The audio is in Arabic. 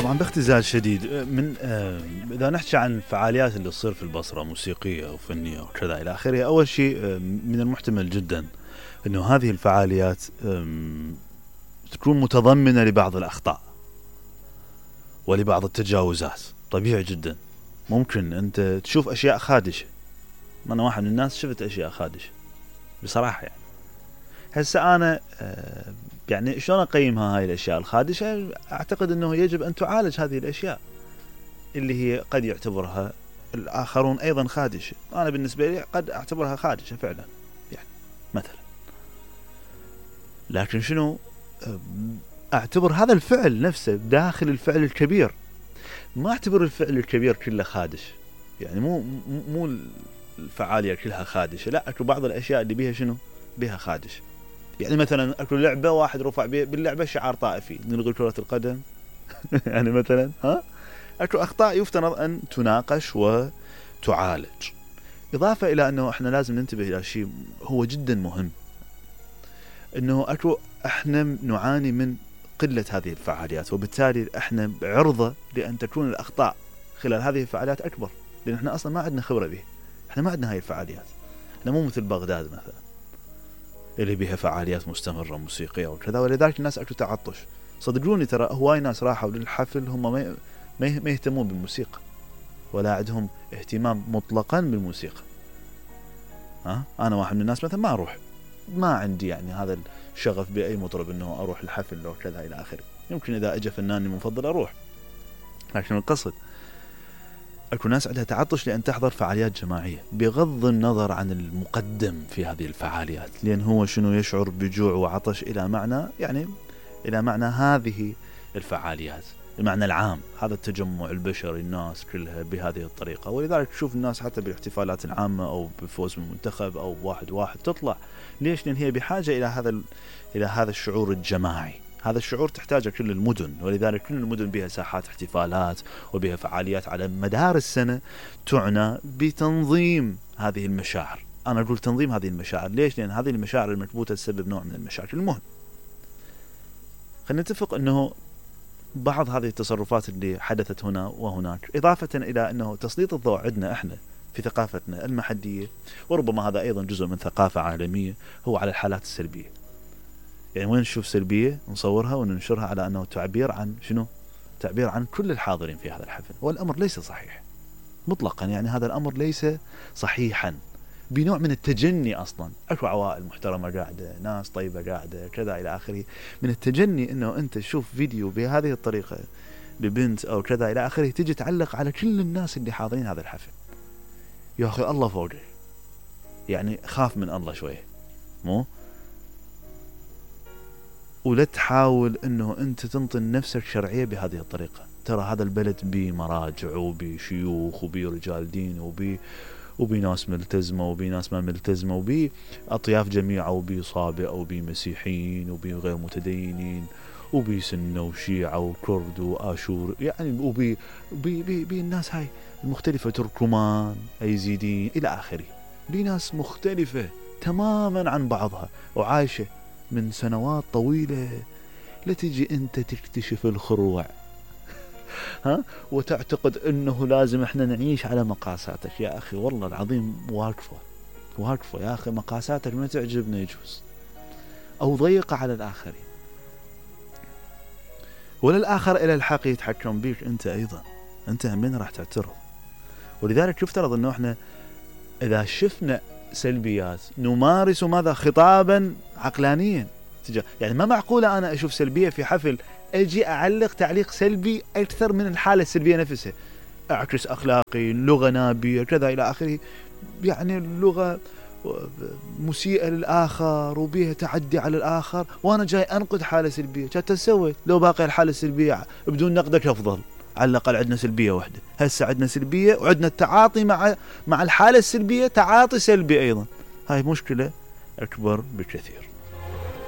طبعا باختزال شديد من إذا نحكي عن فعاليات اللي تصير في البصرة موسيقية وفنية وكذا إلى آخره. أول شيء من المحتمل جدا أنه هذه الفعاليات تكون متضمنة لبعض الأخطاء ولبعض التجاوزات. طبيعي جدا ممكن أنت تشوف أشياء خادشة. أنا واحد من الناس شفت أشياء خادشة بصراحة. يعني هسه أنا يعني شلون أقيمها هاي الأشياء الخادشة؟ أعتقد أنه يجب أن تعالج هذه الأشياء اللي هي قد يعتبرها الآخرون أيضا خادشة. أنا بالنسبة لي قد أعتبرها خادشة فعلا، يعني مثلا. لكن شنو أعتبر هذا الفعل نفسه داخل الفعل الكبير. ما أعتبر الفعل الكبير كله خادش، يعني مو الفعالية كلها خادشة، لا، أكو بعض الأشياء اللي بيها شنو بيها خادش. يعني مثلا أكو لعبة واحد رفع باللعبة شعار طائفي نلغي كرة القدم يعني مثلا أكو أخطاء يفترض أن تناقش وتعالج. إضافة إلى أنه إحنا لازم ننتبه إلى شيء هو جدا مهم، أنه أكو إحنا نعاني من قلة هذه الفعاليات، وبالتالي إحنا عرضة لأن تكون الأخطاء خلال هذه الفعاليات أكبر، لأن إحنا أصلا ما عندنا خبرة به. إحنا ما عندنا هاي الفعاليات. إحنا مو مثل بغداد مثلا اللي بها فعاليات مستمرة موسيقية وكذا، ولذلك الناس أكو تعطش. صدقوني ترى هواي ناس راحوا للحفل هم ما يهتمون بالموسيقى، ولا عندهم اهتمام مطلقا بالموسيقى. أنا واحد من الناس مثلا ما أروح، ما عندي يعني هذا الشغف بأي مطرب أنه أروح الحفل أو كذا إلى آخره. يمكن إذا أجى فناني مفضل أروح، لكن القصد أكو ناس عندها تعطش لأن تحضر فعاليات جماعية بغض النظر عن المقدم في هذه الفعاليات، لأن هو شنو يشعر بجوع وعطش إلى معنى، يعني إلى معنى هذه الفعاليات، المعنى العام، هذا التجمع البشري، الناس كلها بهذه الطريقة. ولذلك تشوف الناس حتى بالاحتفالات العامة أو بفوز بالمنتخب أو واحد تطلع. ليش؟ لأن هي بحاجة إلى هذا الشعور الجماعي. هذا الشعور تحتاجه كل المدن، ولذلك كل المدن بها ساحات احتفالات وبها فعاليات على مدار السنة تعنى بتنظيم هذه المشاعر. أنا أقول تنظيم هذه المشاعر. ليش؟ لأن هذه المشاعر المكبوتة تسبب نوع من المشاكل. المهم خلينا نتفق أنه بعض هذه التصرفات اللي حدثت هنا وهناك، إضافة إلى أنه تسليط الضوء عندنا إحنا في ثقافتنا المحلية، وربما هذا أيضا جزء من ثقافة عالمية، هو على الحالات السلبية. يعني وين نشوف سلبية نصورها وننشرها على أنه تعبير عن شنو؟ تعبير عن كل الحاضرين في هذا الحفل، والأمر ليس صحيح مطلقا. يعني هذا الأمر ليس صحيحا، بنوع من التجني. أصلا أكو عوائل محترمة قاعدة، ناس طيبة قاعدة كذا إلى آخره، من التجني أنه أنت تشوف فيديو بهذه الطريقة لبنت أو كذا إلى آخره، تيجي تعلق على كل الناس اللي حاضرين هذا الحفل. يا أخي الله فوقك، يعني خاف من الله شوية، مو ولا تحاول أنه أنت تنطي نفسك شرعية بهذه الطريقة. ترى هذا البلد بمراجع وبشيوخ وبرجال دين وبناس ملتزمة وبناس ما ملتزمة وبأطياف جميعة وبصابئة وبمسيحيين وبغير متدينين وبسنة وشيعة وكرد وآشور، يعني بالناس هاي المختلفة، تركمان، أيزيدين إلى آخره، بناس مختلفة تماما عن بعضها وعايشة من سنوات طويلة. لا تجي أنت تكتشف الخروع وتعتقد أنه لازم إحنا نعيش على مقاساتك. يا أخي والله العظيم واقفة يا أخي، مقاساتك ما تعجبنا يجوز، أو ضيقة على الآخرين، ولا الآخر إلى الحق يتحكم بيك أنت أيضا. أنت همين راح تعترض. ولذلك يفترض أنه إحنا إذا شفنا سلبيات نمارس ماذا؟ خطابا عقلانيا. يعني ما معقولة أنا أشوف سلبية في حفل أجي أعلق تعليق سلبي أكثر من الحالة السلبية نفسها، أعكس أخلاقي، لغة نابية كذا إلى آخره، يعني اللغة مسيئة للآخر وبيها تعدي على الآخر، وأنا جاي أنقد حالة سلبية. كانت تسوي لو باقي الحالة السلبية بدون نقدك أفضل. على الأقل عندنا سلبية واحدة، هسه عندنا سلبية وعندنا التعاطي مع الحالة السلبية، تعاطي سلبي أيضا. هاي مشكلة أكبر بكثير.